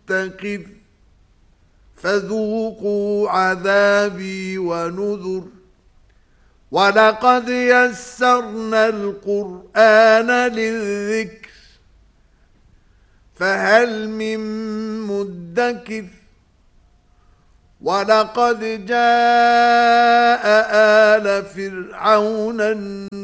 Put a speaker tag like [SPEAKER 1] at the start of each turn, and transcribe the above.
[SPEAKER 1] مستقر فذوقوا عذابي ونذر ولقد يسرنا القرآن للذكر فهل من مدكر ولقد جاء آل فرعون